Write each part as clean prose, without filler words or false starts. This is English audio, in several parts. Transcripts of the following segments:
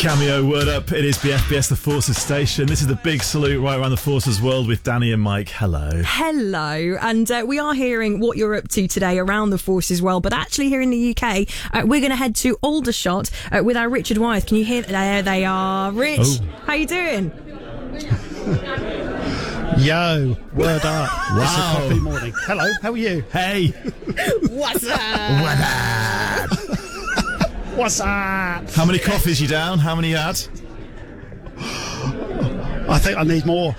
Cameo, word up. It is BFBS, the Forces station. This is the big salute right around the Forces world with Danny and Mike. Hello. Hello. And we are hearing what you're up to today around the Forces world, but actually here in the UK, we're going to head to Aldershot with our Richard Wyeth. Can you hear? There they are. Rich, How you doing? Yo, word up. Wow. It's a coffee morning. Hello, how are you? Hey. What's up? What up? What's up? How many coffees you down? How many you had? I think I need more.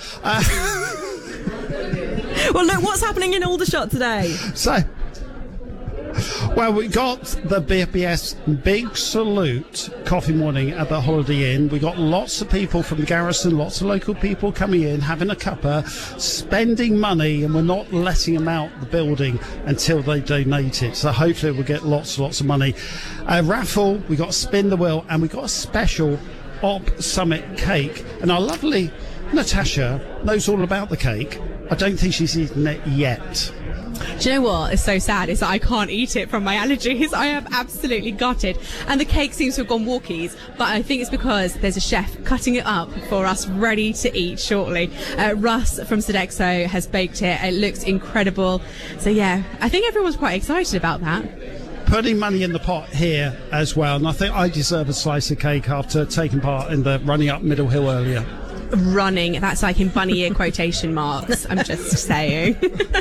Well, look, what's happening in Aldershot today? Well, we got the BFBS Big Salute coffee morning at the Holiday Inn. We got lots of people from the garrison, lots of local people coming in, having a cuppa, spending money, and we're not letting them out the building until they donate it. So hopefully we'll get lots of money. A raffle, we got Spin the Wheel, and we got a special Op Summit cake. And our lovely Natasha knows all about the cake. I don't think she's eaten it yet. Do you know what is so sad is that I can't eat it from my allergies. I have absolutely got it. And the cake seems to have gone walkies, but I think it's because there's a chef cutting it up for us ready to eat shortly. Russ from Sodexo has baked it. It looks incredible. So yeah, I think everyone's quite excited about that. Putting money in the pot here as well, and I think I deserve a slice of cake after taking part in the running up Middle Hill earlier. Running, that's like in bunny ear quotation marks. I'm just saying.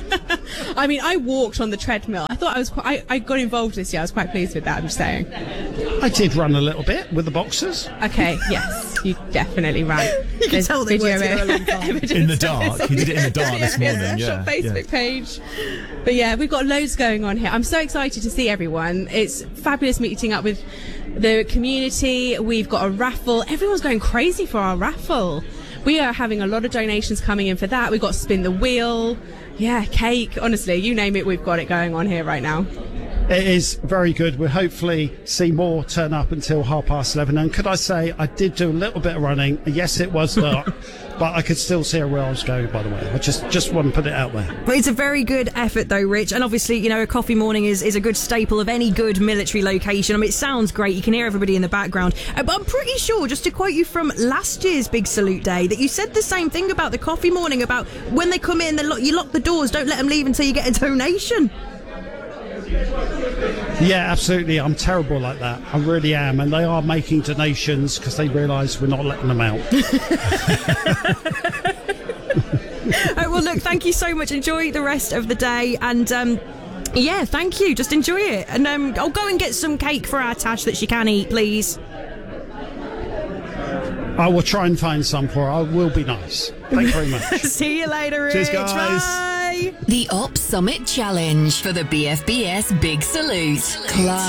I mean, I walked on the treadmill. I thought I got involved this year. I was quite pleased with that, I'm just saying. I did run a little bit with the boxers. Okay, yes, you definitely ran. You can tell they worked together a long time. In the dark. You did it in the dark this morning, yeah. Facebook page. But yeah, we've got loads going on here. I'm so excited to see everyone. It's fabulous meeting up with the community. We've got a raffle. Everyone's going crazy for our raffle. We are having a lot of donations coming in for that. We've got Spin the Wheel. Yeah, cake. Honestly, you name it, we've got it going on here right now. It is very good. We'll hopefully see more turn up until 11:30. And could I say, I did do a little bit of running. Yes, it was dark, but I could still see where I was going, by the way. I just want to put it out there. Well, it's a very good effort, though, Rich. And obviously, you know, a coffee morning is a good staple of any good military location. I mean, it sounds great. You can hear everybody in the background. But I'm pretty sure, just to quote you from last year's Big Salute Day, that you said the same thing about the coffee morning, about when they come in, you lock the doors, don't let them leave until you get a donation. Yeah, absolutely. I'm terrible like that. I really am. And they are making donations because they realise we're not letting them out. Well, look, thank you so much. Enjoy the rest of the day. And yeah, thank you. Just enjoy it. And I'll go and get some cake for our Tash that she can eat, please. I will try and find some for her. I will be nice. Thank you very much. See you later, Rich. Cheers, guys. Bye. The Op Summit Challenge for the BFBS Big Salute.